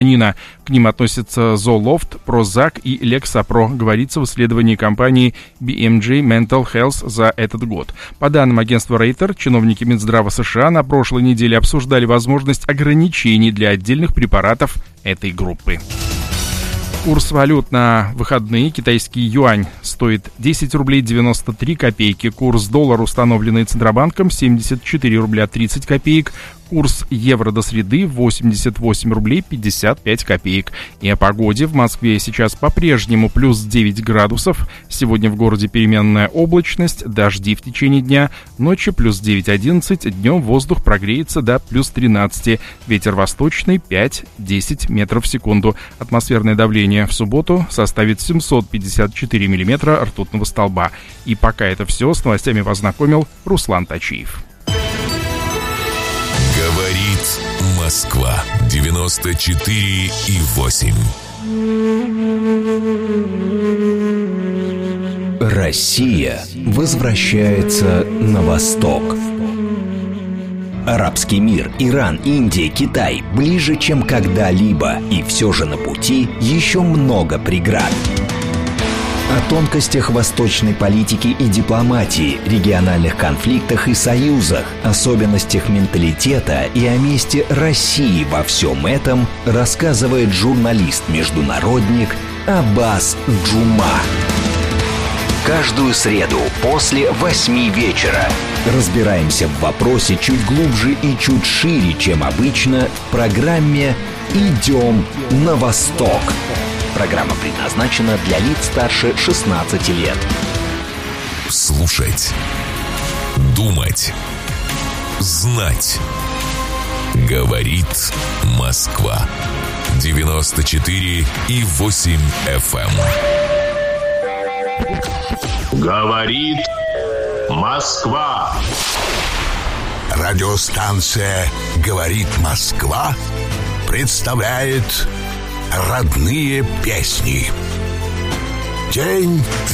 Нина. К ним относятся Zoloft, Prozac и Lexapro, говорится в исследовании компании BMJ Mental Health за этот год. По данным агентства Reuters, чиновники Минздрава США на прошлой неделе обсуждали возможность ограничений для отдельных препаратов этой группы. Курс валют на выходные. Китайский юань стоит 10 рублей 93 копейки. Курс доллара, установленный Центробанком, 74 рубля 30 копеек. Курс евро до среды 88 рублей 55 копеек. И о погоде. В Москве сейчас по-прежнему плюс 9 градусов. Сегодня в городе переменная облачность, дожди в течение дня. Ночью плюс 9-11, днем воздух прогреется до плюс 13. Ветер восточный 5-10 метров в секунду. Атмосферное давление в субботу составит 754 миллиметра ртутного столба. И пока это все, с новостями вас знакомил Руслан Тачиев. Говорит Москва 94,8. Россия возвращается на восток. Арабский мир, Иран, Индия, Китай ближе, чем когда-либо. И все же на пути еще много преград. О тонкостях восточной политики и дипломатии, региональных конфликтах и союзах, особенностях менталитета и о месте России во всем этом рассказывает журналист-международник Аббас Джума. Каждую среду после 8 вечера разбираемся в вопросе чуть глубже и чуть шире, чем обычно, в программе «Идем на восток». Программа предназначена для лиц старше 16 лет. Слушать, думать, знать. Говорит Москва 94,8 FM. Говорит Москва. Радиостанция «Говорит Москва» представляет родные песни. День